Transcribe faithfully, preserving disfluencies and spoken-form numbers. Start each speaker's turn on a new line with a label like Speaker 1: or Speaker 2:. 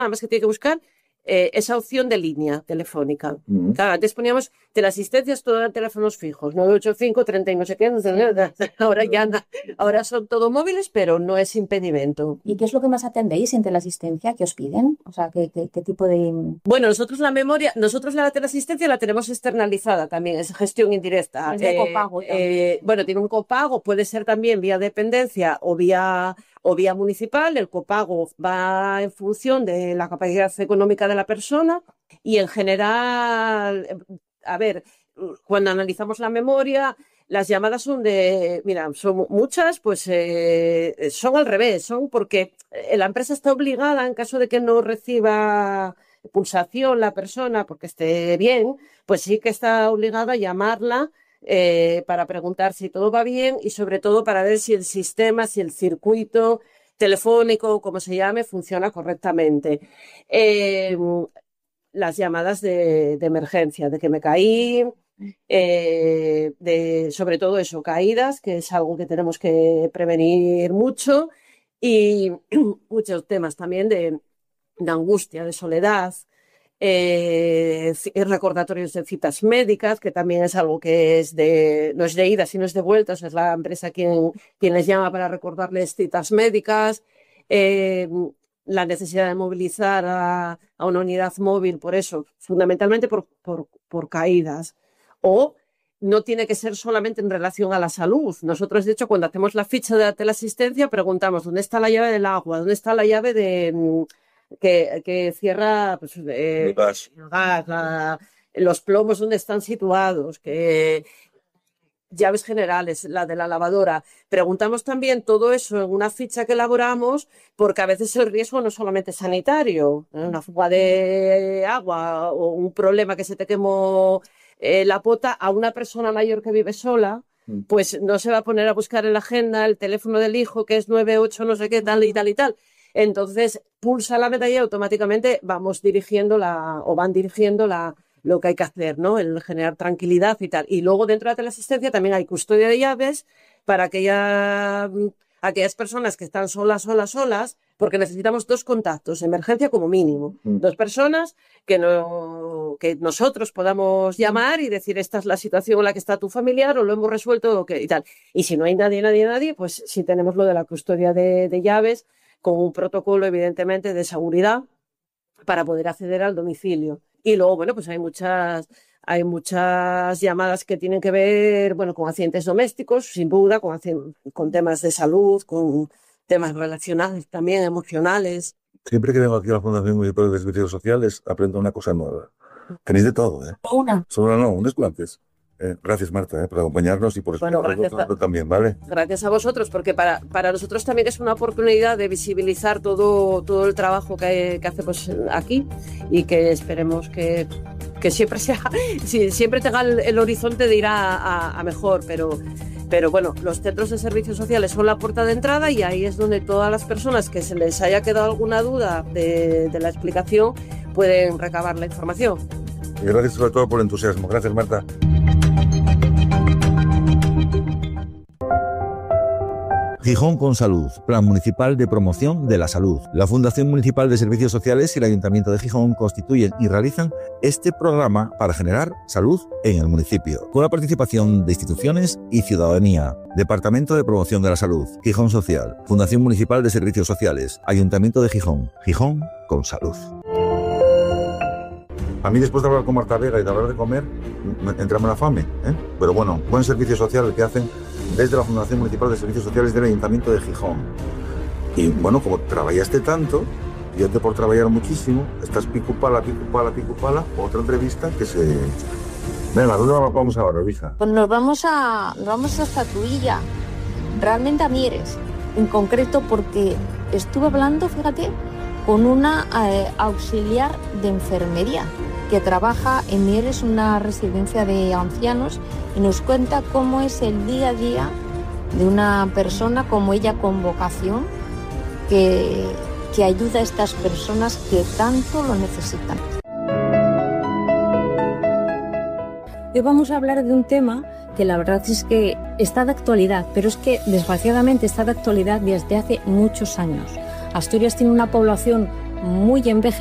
Speaker 1: nada más que tiene que buscar eh, esa opción de línea telefónica. Uh-huh. Claro, antes poníamos teleasistencias, todo eran teléfonos fijos, nueve ocho cinco, treinta y no sé qué, ahora ya ahora son todo móviles, pero no es impedimento.
Speaker 2: ¿Y qué es lo que más atendéis en teleasistencia? ¿Qué os piden? O sea, ¿qué, qué, qué tipo de...?
Speaker 1: Bueno, nosotros la memoria, nosotros la teleasistencia la tenemos externalizada también, es gestión indirecta.
Speaker 2: Es de
Speaker 1: eh,
Speaker 2: copago.
Speaker 1: Eh, bueno, tiene un copago, puede ser también vía dependencia o vía... o vía municipal. El copago va en función de la capacidad económica de la persona y en general, a ver, cuando analizamos la memoria, las llamadas son de, mira, son muchas, pues eh, son al revés, son porque la empresa está obligada, en caso de que no reciba pulsación la persona porque esté bien, pues sí que está obligada a llamarla Eh, para preguntar si todo va bien y sobre todo para ver si el sistema, si el circuito telefónico, como se llame, funciona correctamente. Eh, las llamadas de, de emergencia, de que me caí, eh, de sobre todo eso, caídas, que es algo que tenemos que prevenir mucho, y muchos temas también de, de angustia, de soledad. Eh, recordatorios de citas médicas, que también es algo que es de, no es de ida, sino es de vueltas, es la empresa quien, quien les llama para recordarles citas médicas, eh, la necesidad de movilizar a, a una unidad móvil, por eso, fundamentalmente por, por, por caídas, o no tiene que ser solamente en relación a la salud. Nosotros, de hecho, cuando hacemos la ficha de la teleasistencia, preguntamos ¿dónde está la llave del agua? ¿Dónde está la llave de... Que, que cierra pues, eh, el gas, el gas la, los plomos donde están situados, que llaves generales, la de la lavadora. Preguntamos también todo eso en una ficha que elaboramos, porque a veces el riesgo no es solamente sanitario, ¿eh? Una fuga de agua o un problema que se te quemó eh, la pota a una persona mayor que vive sola, pues no se va a poner a buscar en la agenda el teléfono del hijo que es nueve ocho no sé qué, tal y tal y tal. Entonces, pulsa la medalla y automáticamente vamos dirigiendo la, o van dirigiendo la, lo que hay que hacer, ¿no? El generar tranquilidad y tal. Y luego dentro de la teleasistencia también hay custodia de llaves para aquella, aquellas personas que están solas, solas, solas, porque necesitamos dos contactos, emergencia como mínimo. Mm. Dos personas que, no, que nosotros podamos llamar y decir esta es la situación en la que está tu familiar o lo hemos resuelto o qué, y tal. Y si no hay nadie, nadie, nadie, pues sí tenemos lo de la custodia de, de llaves, con un protocolo, evidentemente, de seguridad para poder acceder al domicilio. Y luego, bueno, pues hay muchas, hay muchas llamadas que tienen que ver, bueno, con accidentes domésticos, sin duda, con, con temas de salud, con temas relacionales también, emocionales.
Speaker 3: Siempre que vengo aquí a la Fundación Municipal de Servicios Sociales, aprendo una cosa nueva. Tenéis de todo, ¿eh?
Speaker 2: Una.
Speaker 3: Solo no, unos cuantos. Eh, gracias, Marta, eh, por acompañarnos y por
Speaker 1: bueno,
Speaker 3: explicarlo también, ¿vale?
Speaker 1: Gracias a vosotros, porque para, para nosotros también es una oportunidad de visibilizar todo, todo el trabajo que, que hacemos aquí y que esperemos que, que siempre sea, siempre tenga el, el horizonte de ir a, a, a mejor, pero, pero bueno, los centros de servicios sociales son la puerta de entrada y ahí es donde todas las personas que se les haya quedado alguna duda de, de la explicación pueden recabar la información.
Speaker 3: Y gracias sobre todo por el entusiasmo. Gracias, Marta.
Speaker 4: Gijón con Salud, Plan Municipal de Promoción de la Salud. La Fundación Municipal de Servicios Sociales y el Ayuntamiento de Gijón constituyen y realizan este programa para generar salud en el municipio, con la participación de instituciones y ciudadanía. Departamento de Promoción de la Salud, Gijón Social, Fundación Municipal de Servicios Sociales, Ayuntamiento de Gijón, Gijón con Salud.
Speaker 3: A mí, después de hablar con Marta Vega y de hablar de comer, me entra la fame, ¿eh? Pero bueno, buen servicio social el que hacen desde la Fundación Municipal de Servicios Sociales del Ayuntamiento de Gijón. Y bueno, como trabajaste tanto, y antes por trabajar muchísimo, estás pico pala, pico pala, pico pala, otra entrevista que se... Venga, ¿dónde vamos ahora, hija?
Speaker 2: Pues nos vamos a nos vamos hasta Tuilla, realmente a Mieres, en concreto porque estuve hablando, fíjate, con una eh, auxiliar de enfermería que trabaja en Mieres, una residencia de ancianos, y nos cuenta cómo es el día a día de una persona como ella con vocación que, que ayuda a estas personas que tanto lo necesitan. Hoy vamos a hablar de un tema que la verdad es que está de actualidad, pero es que desgraciadamente está de actualidad desde hace muchos años. Asturias tiene una población muy envejecidas